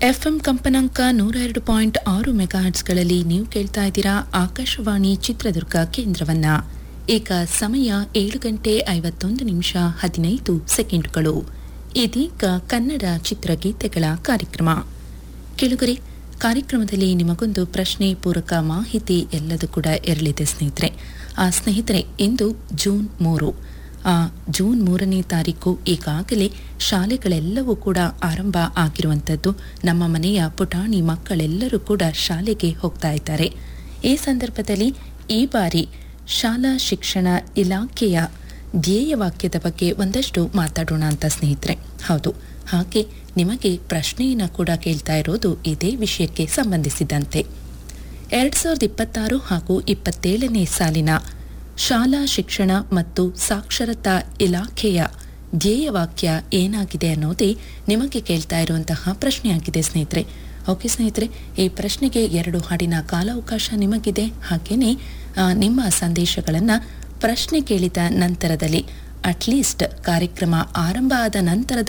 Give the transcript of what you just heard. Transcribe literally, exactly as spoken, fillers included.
FM ಕಂಪನಾಂಕ ನೂರ ಎರಡು ಪಾಯಿಂಟ್ ಆರು ಮೆಗಾಹರ್ಟ್ಸ್ಗಳಲ್ಲಿ ನೀವು ಕೇಳ್ತಾ ಇದ್ದೀರಾ ಆಕಾಶವಾಣಿ ಚಿತ್ರದುರ್ಗ ಕೇಂದ್ರವನ್ನ. ಈಗ ಸಮಯ ಏಳು ಗಂಟೆ ಐವತ್ತೊಂದು ನಿಮಿಷ ಹದಿನೈದು ಸೆಕೆಂಡುಗಳು. ಇದೀಗ ಕನ್ನಡ ಚಿತ್ರಗೀತೆಗಳ ಕಾರ್ಯಕ್ರಮ. ಕೆಳಗರೆ ಕಾರ್ಯಕ್ರಮದಲ್ಲಿ ನಿಮಗೊಂದು ಪ್ರಶ್ನೆ ಪೂರಕ ಮಾಹಿತಿ ಎಲ್ಲದೂ ಕೂಡ ಇರಲಿದೆ ಸ್ನೇಹಿತರೆ. ಆ ಸ್ನೇಹಿತರೆ, ಇಂದು ಜೂನ್ ಮೂರು. ಆ ಜೂನ್ ಮೂರನೇ ತಾರೀಕು ಈಗಾಗಲೇ ಶಾಲೆಗಳೆಲ್ಲವೂ ಕೂಡ ಆರಂಭ ಆಗಿರುವಂಥದ್ದು. ನಮ್ಮ ಮನೆಯ ಪುಟಾಣಿ ಮಕ್ಕಳೆಲ್ಲರೂ ಕೂಡ ಶಾಲೆಗೆ ಹೋಗ್ತಾ ಇದ್ದಾರೆ. ಈ ಸಂದರ್ಭದಲ್ಲಿ ಈ ಬಾರಿ ಶಾಲಾ ಶಿಕ್ಷಣ ಇಲಾಖೆಯ ಧ್ಯೇಯವಾಕ್ಯದ ಬಗ್ಗೆ ಒಂದಷ್ಟು ಮಾತಾಡೋಣ ಅಂತ ಸ್ನೇಹಿತರೆ. ಹೌದು, ಹಾಗೆ ನಿಮಗೆ ಪ್ರಶ್ನೆಯನ್ನು ಕೂಡ ಕೇಳ್ತಾ ಇರೋದು ಇದೇ ವಿಷಯಕ್ಕೆ ಸಂಬಂಧಿಸಿದಂತೆ. ಎರಡ್ ಸಾವಿರದ ಇಪ್ಪತ್ತಾರು ಹಾಗೂ ಇಪ್ಪತ್ತೇಳನೇ ಸಾಲಿನ ಶಾಲಾ ಶಿಕ್ಷಣ ಮತ್ತು ಸಾಕ್ಷರತಾ ಇಲಾಖೆಯ ಧ್ಯೇಯವಾಕ್ಯ ಏನಾಗಿದೆ ಅನ್ನೋದೇ ನಿಮಗೆ ಕೇಳ್ತಾ ಇರುವಂತಹ ಪ್ರಶ್ನೆಯಾಗಿದೆ ಸ್ನೇಹಿತರೆ. ಓಕೆ ಸ್ನೇಹಿತರೆ, ಈ ಪ್ರಶ್ನೆಗೆ ಎರಡು ಹಾಡಿನ ಕಾಲಾವಕಾಶ ನಿಮಗಿದೆ. ಹಾಗೆಯೇ ನಿಮ್ಮ ಸಂದೇಶಗಳನ್ನು ಪ್ರಶ್ನೆ ಕೇಳಿದ ನಂತರದಲ್ಲಿ ಅಟ್ಲೀಸ್ಟ್ ಕಾರ್ಯಕ್ರಮ ಆರಂಭ ಆದ ನಂತರದ